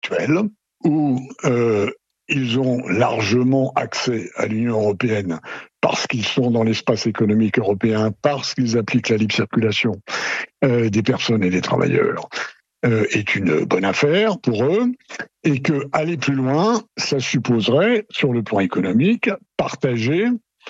actuelle, où ils ont largement accès à l'Union européenne parce qu'ils sont dans l'espace économique européen, parce qu'ils appliquent la libre circulation des personnes et des travailleurs, est une bonne affaire pour eux, et que aller plus loin, ça supposerait, sur le plan économique, partager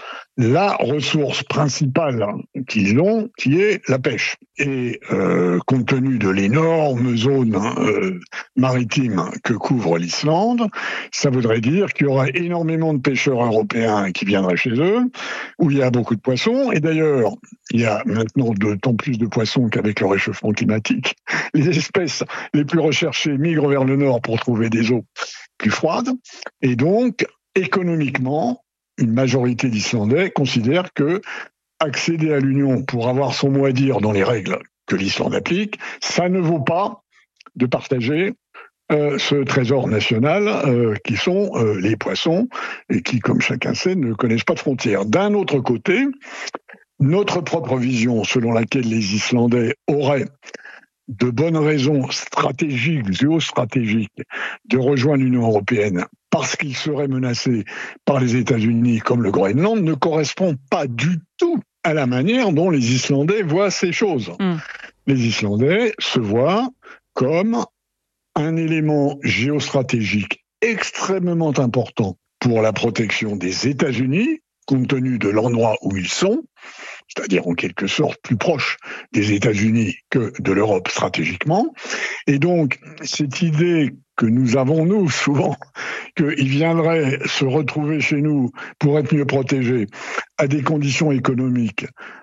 la ressource principale qu'ils ont, qui est la pêche. Et compte tenu de l'énorme zone maritime que couvre l'Islande, ça voudrait dire qu'il y aurait énormément de pêcheurs européens qui viendraient chez eux, où il y a beaucoup de poissons. Et d'ailleurs, il y a maintenant d'autant plus de poissons qu'avec le réchauffement climatique, les espèces les plus recherchées migrent vers le nord pour trouver des eaux plus froides. Et donc, économiquement, une majorité d'Islandais considère que accéder à l'Union pour avoir son mot à dire dans les règles que l'Islande applique, ça ne vaut pas de partager ce trésor national qui sont les poissons et qui, comme chacun sait, ne connaissent pas de frontières. D'un autre côté, notre propre vision selon laquelle les Islandais auraient de bonnes raisons stratégiques, géostratégiques, de rejoindre l'Union européenne parce qu'ils seraient menacés par les États-Unis comme le Groenland, ne correspond pas du tout à la manière dont les Islandais voient ces choses. Les Islandais se voient comme un élément géostratégique extrêmement important pour la protection des États-Unis, compte tenu de l'endroit où ils sont, c'est-à-dire en quelque sorte plus proche des États-Unis que de l'Europe stratégiquement. Et donc, cette idée que nous avons, nous, souvent, qu'ils viendraient se retrouver chez nous pour être mieux protégés à des conditions économiques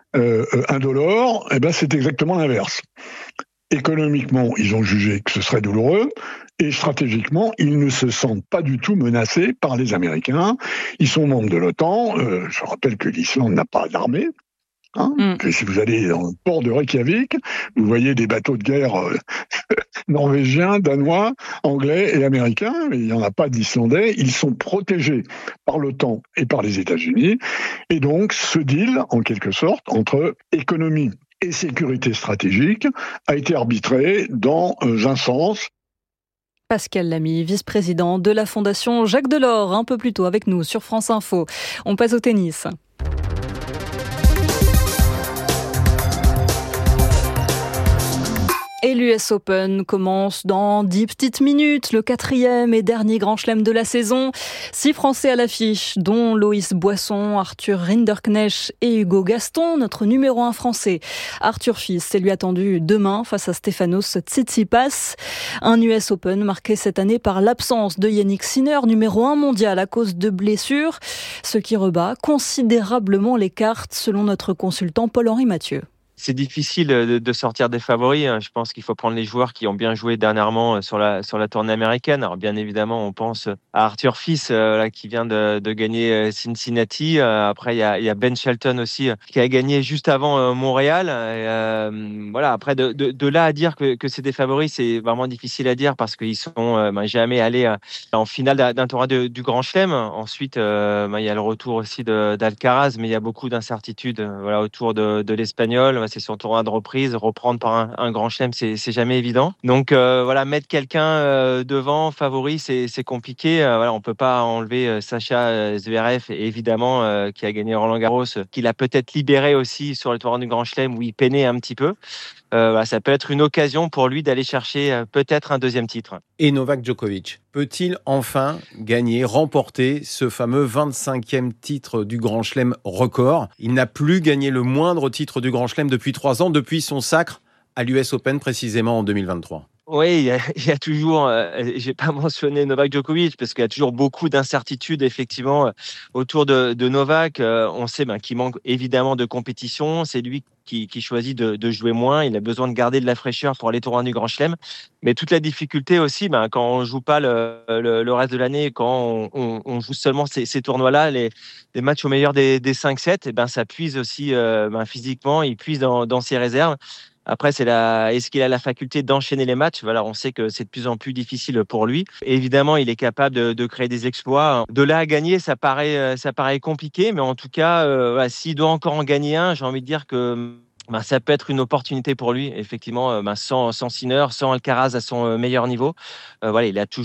indolores, eh ben, c'est exactement l'inverse. Économiquement, ils ont jugé que ce serait douloureux, et stratégiquement, ils ne se sentent pas du tout menacés par les Américains. Ils sont membres de l'OTAN. Je rappelle que l'Islande n'a pas d'armée. Que si vous allez dans le port de Reykjavik, vous voyez des bateaux de guerre norvégiens, danois, anglais et américains, mais il n'y en a pas d'Islandais. Ils sont protégés par l'OTAN et par les États-Unis. Et donc, ce deal, en quelque sorte, entre économie et sécurité stratégique, a été arbitré dans un sens. Pascal Lamy, vice-président de la Fondation Jacques Delors, un peu plus tôt avec nous sur France Info. On passe au tennis. Et l'US Open commence dans 10 petites minutes, le 4e et dernier grand chelem de la saison. 6 Français à l'affiche, dont Loïs Boisson, Arthur Rinderknecht et Hugo Gaston. Notre numéro 1 français, Arthur Fils, c'est lui attendu demain face à Stefanos Tsitsipas. Un US Open marqué cette année par l'absence de Yannick Sinner, numéro 1 mondial à cause de blessures, ce qui rebat considérablement les cartes selon notre consultant Paul-Henri Mathieu. C'est difficile de sortir des favoris. Je pense qu'il faut prendre les joueurs qui ont bien joué dernièrement sur la tournée américaine. Alors bien évidemment, on pense à Arthur Fils qui vient de gagner Cincinnati. Après, il y a Ben Shelton aussi qui a gagné juste avant Montréal. Voilà. Après, de là à dire que c'est des favoris, c'est vraiment difficile à dire parce qu'ils sont jamais allés en finale d'un tournoi du Grand Chelem. Ensuite, il y a le retour aussi d'Alcaraz, mais il y a beaucoup d'incertitudes autour de l'Espagnol. C'est son tournoi de reprise, reprendre par un grand chelem, c'est jamais évident. Donc mettre quelqu'un devant, favori, c'est compliqué. On peut pas enlever Sacha Zverev, évidemment, qui a gagné Roland-Garros, qui l'a peut-être libéré aussi sur le tournoi du grand chelem où il peinait un petit peu. Ça peut être une occasion pour lui d'aller chercher peut-être un deuxième titre. Et Novak Djokovic peut-il enfin remporter ce fameux 25e titre du Grand Chelem record ? Il n'a plus gagné le moindre titre du Grand Chelem depuis 3 ans, depuis son sacre à l'US Open précisément en 2023. Oui, il y a toujours, j'ai pas mentionné Novak Djokovic parce qu'il y a toujours beaucoup d'incertitudes effectivement autour de Novak. On sait qu'il manque évidemment de compétition. C'est lui qui choisit de jouer moins. Il a besoin de garder de la fraîcheur pour les tournois du Grand Chelem. Mais toute la difficulté aussi, quand on joue pas le reste de l'année, quand on joue seulement ces tournois-là, les matchs au meilleur des 5-7, ça puise aussi physiquement, il puise dans ses réserves. Après, est-ce qu'il a la faculté d'enchaîner les matchs ? On sait que c'est de plus en plus difficile pour lui. Et évidemment, il est capable de créer des exploits. De là à gagner, ça paraît compliqué, mais en tout cas, s'il doit encore en gagner un, j'ai envie de dire que ça peut être une opportunité pour lui, effectivement, sans Sinner, sans Alcaraz à son meilleur niveau. Il a toujours